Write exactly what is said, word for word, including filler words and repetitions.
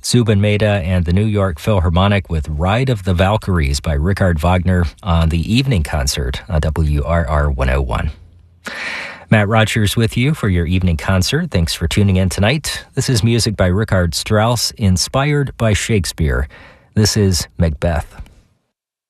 Zubin Mehta and the New York Philharmonic with Ride of the Valkyries by Richard Wagner on the evening concert on W R R one oh one. Matt Rogers with you for your evening concert. Thanks for tuning in tonight. This is music by Richard Strauss, inspired by Shakespeare. This is Macbeth.